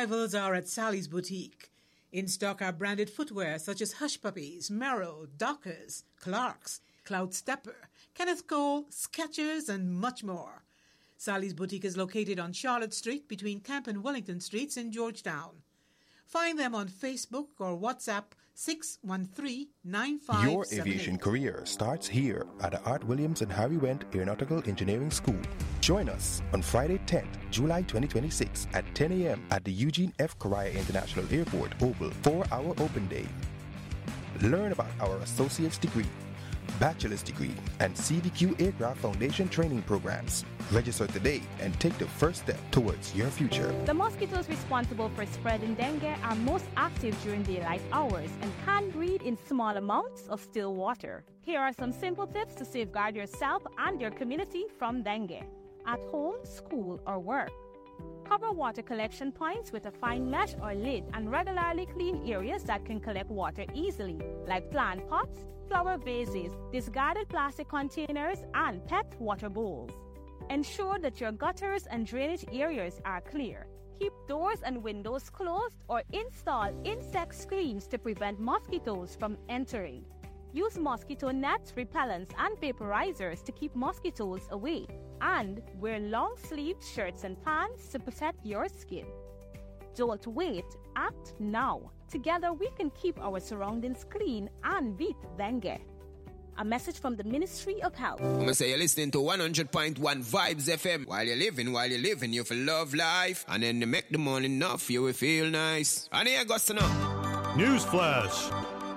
arrivals are at Sally's Boutique. In stock are branded footwear such as Hush Puppies, Merrow, Dockers, Clarks, Cloud Stepper, Kenneth Cole, Skechers, and much more. Sally's Boutique is located on Charlotte Street between Camp and Wellington Streets in Georgetown. Find them on Facebook or WhatsApp 613-9578. Your aviation career starts here at the Art Williams and Harry Wendt Aeronautical Engineering School. Join us on Friday 10th, July 2026 at 10 a.m. at the Eugene F. Correa International Airport Oval for our open day. Learn about our associate's degree, bachelor's degree, and CDQ Aircraft Foundation training programs. Register today and take the first step towards your future. The mosquitoes responsible for spreading dengue are most active during daylight hours and can breed in small amounts of still water. Here are some simple tips to safeguard yourself and your community from dengue. At home, school, or work. Cover water collection points with a fine mesh or lid and regularly clean areas that can collect water easily, like plant pots, flower vases, discarded plastic containers, and pet water bowls. Ensure that your gutters and drainage areas are clear. Keep doors and windows closed or install insect screens to prevent mosquitoes from entering. Use mosquito nets, repellents, and vaporizers to keep mosquitoes away. And wear long-sleeved shirts and pants to protect your skin. Don't wait, act now. Together we can keep our surroundings clean and beat dengue. A message from the Ministry of Health. I'm going to say you're listening to 100.1 Vibes FM. While you're living, you feel love life. And then you make the money enough, you will feel nice. And here goes to know. News Flash.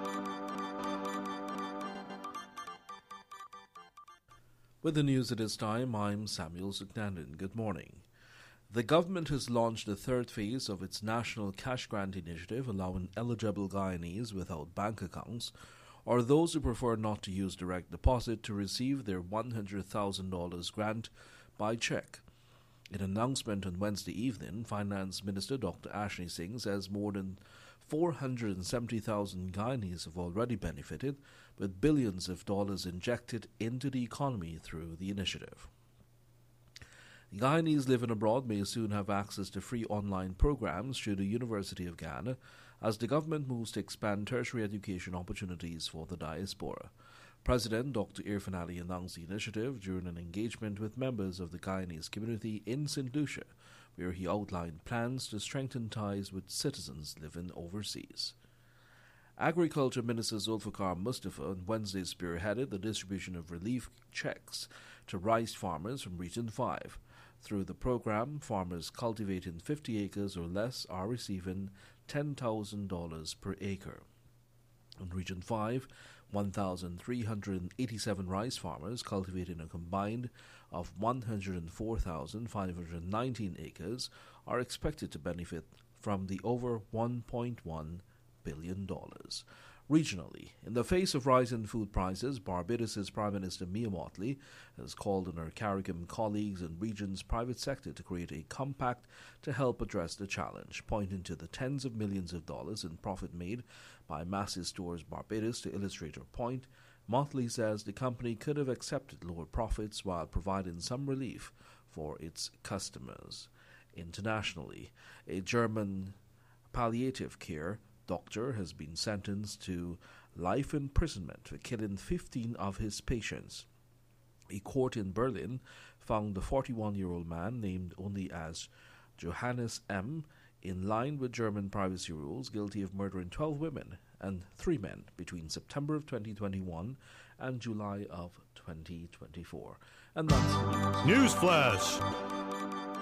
With the news at this time, I'm Samuel Zucknanden. Good morning. The government has launched the third phase of its National Cash Grant Initiative, allowing eligible Guyanese without bank accounts or those who prefer not to use direct deposit to receive their $100,000 grant by check. In an announcement on Wednesday evening, Finance Minister Dr. Ashley Singh says more than 470,000 Guyanese have already benefited, with billions of dollars injected into the economy through the initiative. Guyanese living abroad may soon have access to free online programs through the University of Ghana as the government moves to expand tertiary education opportunities for the diaspora. President Dr. Irfan Ali announced the initiative during an engagement with members of the Guyanese community in St. Lucia, where he outlined plans to strengthen ties with citizens living overseas. Agriculture Minister Zulfikar Mustafa on Wednesday spearheaded the distribution of relief checks to rice farmers from Region 5. Through the program, farmers cultivating 50 acres or less are receiving $10,000 per acre. In Region 5, 1,387 rice farmers cultivating a combined of 104,519 acres are expected to benefit from the over $1.1 billion. Regionally, in the face of rising food prices, Barbados' Prime Minister Mia Mottley has called on her CARICOM colleagues and region's private sector to create a compact to help address the challenge, pointing to the tens of millions of dollars in profit made by Massey's Stores Barbados to illustrate her point. Mottley says the company could have accepted lower profits while providing some relief for its customers. Internationally, a German palliative care doctor has been sentenced to life imprisonment for killing 15 of his patients. A court in Berlin found the 41-year-old man, named only as Johannes M., in line with German privacy rules, guilty of murdering 12 women and 3 men between September of 2021 and July of 2024. And that's News Flash.